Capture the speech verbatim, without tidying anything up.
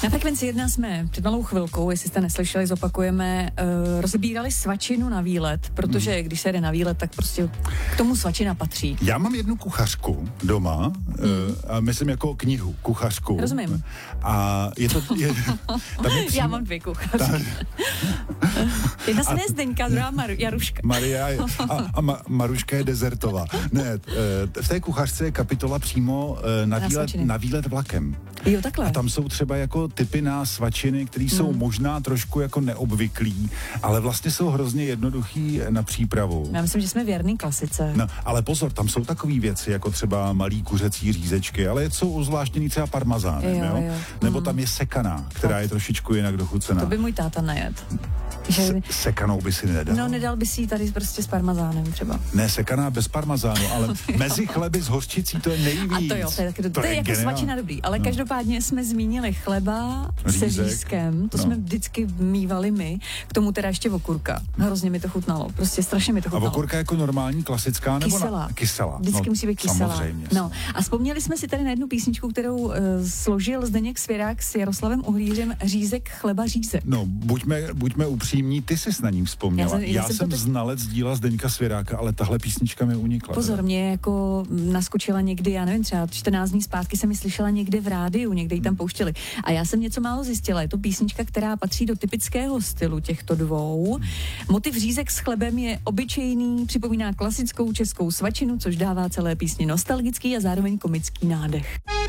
Na Frekvenci jedna jsme před malou chvilkou, jestli jste neslyšeli, zopakujeme, uh, rozebírali svačinu na výlet, protože hmm. když se jde na výlet, tak prostě k tomu svačina patří. Já mám jednu kuchařku doma, hmm. uh, a myslím jako knihu, kuchařku. Rozumím. A je to... Je, tam je přímo, Já mám dvě kuchařky. Jedna se jmenuje Zdeňka, druhá Mar- Jaruška. Maria je, a, a Ma, Maruška je dezertová. Ne, v té kuchařce je kapitola přímo na výlet, na výlet vlakem. Jo, takhle. A tam jsou třeba jako typy na svačiny, které jsou hmm. možná trošku jako neobvyklý, ale vlastně jsou hrozně jednoduchý na přípravu. Já myslím, že jsme věrný klasice. No, ale pozor, tam jsou takové věci, jako třeba malý kuřecí řízečky, ale jsou ozvláštěný třeba parmazánem, jo, jo? Jo. Nebo hmm. tam je sekaná, která tak. je trošičku jinak dochucená. To by můj táta nejet. Že... Sekanou by si nedal. No, nedal by si ji tady prostě s parmazánem třeba. Ne, sekaná bez parmazánu, ale mezi chleby s hořčicí to je nejvíc. A to jo, to je taky to, to, to je, je jako svačina dobrý, ale no. každopádně jsme zmínili chleba Řízek. se řízkem, to no. jsme vždycky mívali my, k tomu teda ještě okurka. Hrozně mi to chutnalo, prostě strašně mi to chutnalo. A okurka jako normální, klasická nebo kyselá. Na... kyselá? Vždycky no, musí být kyselá. Samozřejmě. No, a vzpomněli jsme si tady na jednu písničku, kterou uh, složil Zdeněk Svěrák s Jaroslavem Uhlířem, Řízek, chleba, řízek. No, buďme, buďme upřímní, ty jsi na ním vzpomněla. Já jsem, já já jsem, jsem teď... znalec díla Zdeňka Svěráka, ale tahle písnička mi unikla. Pozor, mě jako naskočila někdy, já nevím, třeba čtrnáct dní zpátky jsem ji slyšela někde v rádiu, někde ji tam pouštěli. A já jsem něco málo zjistila. Je to písnička, která patří do typického stylu těchto dvou. Motiv řízek s chlebem je obyčejný, připomíná klasickou českou svačinu, což dává celé písni nostalgický a zároveň komický nádech.